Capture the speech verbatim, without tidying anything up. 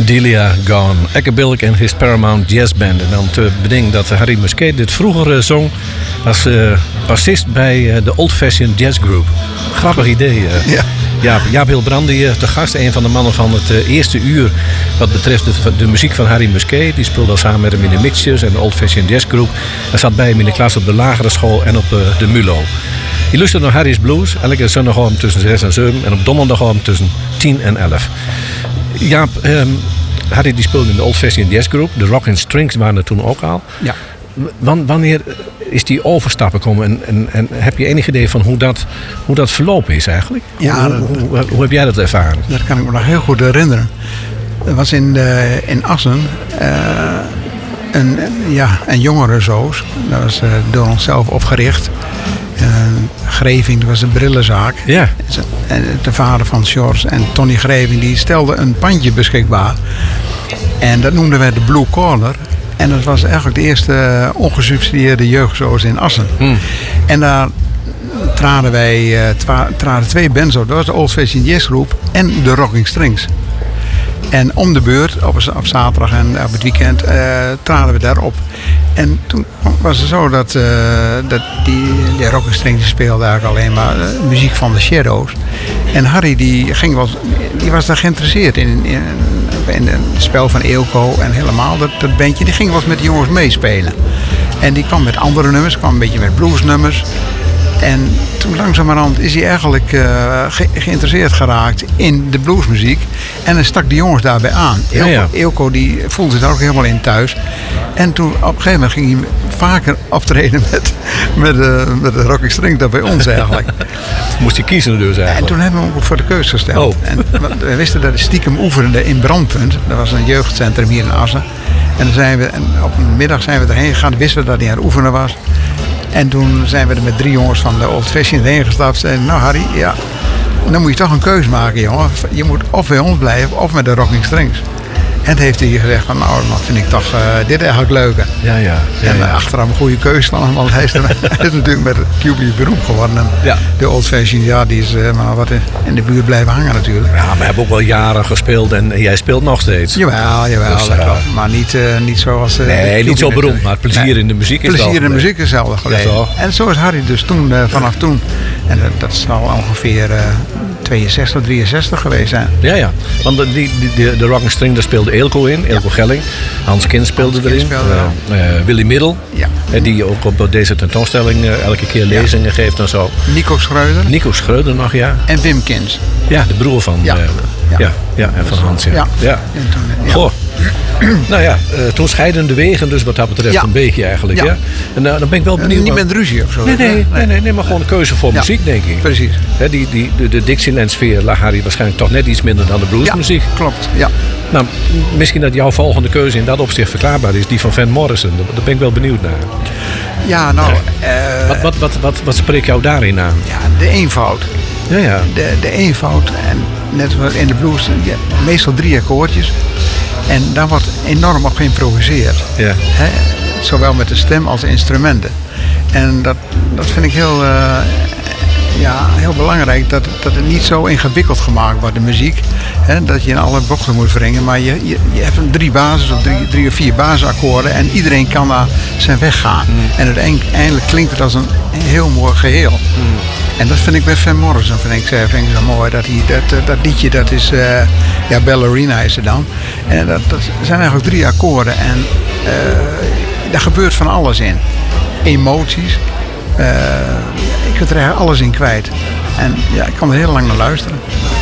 Delia Gone, Ecke Bilk en his Paramount Jazz Band. En dan te bedenken dat Harry Musquet dit vroeger zong als uh, bassist bij uh, de Old Fashioned Jazz Group. Grappig idee. Uh. Ja. Jaap, Jaap Hilbrandi, te gast, een van de mannen van het uh, eerste uur wat betreft de, de muziek van Harry Musquet. Die speelde al samen met hem in de Mixtures en de Old Fashioned Jazz Group. Hij zat bij hem in de klas op de lagere school en op uh, de Mulo. Je luistert naar Harry's Blues, elke zondagavond tussen zes en zeven en op donderdagavond tussen tien en elf. Jaap, um, Harry die speelde in de Old Fashioned Jazz Group. De Rockin' Strings waren er toen ook al. Ja. W- wanneer is die overstap gekomen en, en, en heb je enig idee van hoe dat, hoe dat verlopen is eigenlijk? Ja, hoe, hoe, hoe, hoe heb jij dat ervaren? Dat kan ik me nog heel goed herinneren. Dat was in, de, in Assen uh, een, ja, een jongerenzoos. Dat was uh, door onszelf opgericht. Uh, Greving, dat was een brillenzaak. Ja. En de vader van George en Tony Greving die stelde een pandje beschikbaar. En dat noemden wij de Blue Corner. En dat was eigenlijk de eerste ongesubsidieerde jeugdzoos in Assen. Hmm. En daar traden wij uh, twa- traden twee bands op. Dat was de Old Fashioned Jazz Group en de Rocking Strings. En om de beurt, op, op zaterdag en op het weekend, uh, traden we daarop. En toen was het zo dat, uh, dat die, die Rocking Strings speelde eigenlijk alleen maar uh, muziek van de Shadows. En Harry die ging wel, die was daar geïnteresseerd in, in, in het spel van Eelco en helemaal dat, dat bandje. Die ging wel eens met de jongens meespelen. En die kwam met andere nummers, kwam een beetje met bluesnummers. En toen langzamerhand is hij eigenlijk uh, ge- geïnteresseerd geraakt in de bluesmuziek. En hij stak de jongens daarbij aan. Ja, ja. Eelco die voelde zich daar ook helemaal in thuis. En toen op een gegeven moment ging hij vaker optreden met, met, uh, met de Rocking String dan bij ons eigenlijk. Moest hij kiezen dus eigenlijk? En toen hebben we hem ook voor de keus gesteld. Oh. En we wisten dat hij stiekem oefende in Brandpunt. Dat was een jeugdcentrum hier in Assen. En, dan zijn we, en op een middag zijn we erheen gegaan. Wisten we dat hij aan het oefenen was. En toen zijn we er met drie jongens van de Old Fashioned heen gestapt. En nou Harry, ja, dan moet je toch een keuze maken, jongen. Je moet of bij ons blijven of met de Rocking Strings. En toen heeft hij gezegd van, nou, dan vind ik toch uh, dit eigenlijk leuker. Ja, ja. ja en uh, ja. achteraf een goede keuze van hem, want hij is, er, hij is natuurlijk met het Q B beroep geworden. En Ja. de Old Fashioned, ja, die is uh, maar wat in de buurt blijven hangen natuurlijk. Ja, maar we hebben ook wel jaren gespeeld en jij speelt nog steeds. Jawel, jawel. Dus, dat uh, klopt. Maar niet, uh, niet zoals... Uh, nee, niet zo beroemd, natuurlijk. maar het plezier Nee. in de muziek is Plezier wel in de gebleven. muziek is hetzelfde gebleven. Ja, toch? En zo is Harry dus toen, uh, vanaf toen. En dat, dat zal ongeveer uh, tweeënzestig, drieënzestig geweest zijn. Ja, ja. Want de, die, die, de, de Rocking String, daar speelde Eelco in. Eelco ja. Gelling. Hans Kind speelde Hans erin. Kind speelde uh, uh, Willy Middel. Ja. Uh, die ook op deze tentoonstelling uh, elke keer lezingen ja. geeft en zo. Nico Schreuder. Nico Schreuder nog, ja. En Wim Kins. Ja, de broer van... Ja. Uh, ja. Ja, ja, en van Hans, ja. Ja. ja. En toen, ja. Goh. Nou ja, uh, toen scheiden de wegen dus wat dat betreft Ja. een beetje eigenlijk. Ja. Ja? En uh, dan ben ik wel benieuwd. Niet met ruzie of zo. Nee, nee, nee, nee, nee, maar gewoon een keuze voor ja. muziek, denk ik. Precies. He, die, die, de, de Dixieland-sfeer lag Harry waarschijnlijk toch net iets minder dan de bluesmuziek. Ja, klopt, ja. Nou, misschien dat jouw volgende keuze in dat opzicht verklaarbaar is, die van Van Morrison. Daar ben ik wel benieuwd naar. Ja, nou... Ja. Uh, wat, wat, wat, wat, wat spreekt jou daarin aan? Ja, de eenvoud. Ja, ja. De, de eenvoud. En net zoals in de blues, ja, meestal drie akkoordjes. En daar wordt enorm op geïmproviseerd. Ja. He, zowel met de stem als de instrumenten. En dat, dat vind ik heel, uh, ja, heel belangrijk. Dat, dat het niet zo ingewikkeld gemaakt wordt, de muziek. He, dat je in alle bochten moet wringen. Maar je, je, je hebt een drie basis of drie, drie of vier basisakkoorden. En iedereen kan daar zijn weg gaan. Mm. En uiteindelijk klinkt het als een heel mooi geheel. Mm. En dat vind ik bij Van Morrison vind ik, vind ik zo mooi. Dat, die, dat, dat liedje, dat is... Uh, ja, Ballerina is het dan. En dat, dat zijn eigenlijk drie akkoorden. En uh, daar gebeurt van alles in. Emoties. Uh, ik kunt er eigenlijk alles in kwijt. En ja, ik kan er heel lang naar luisteren.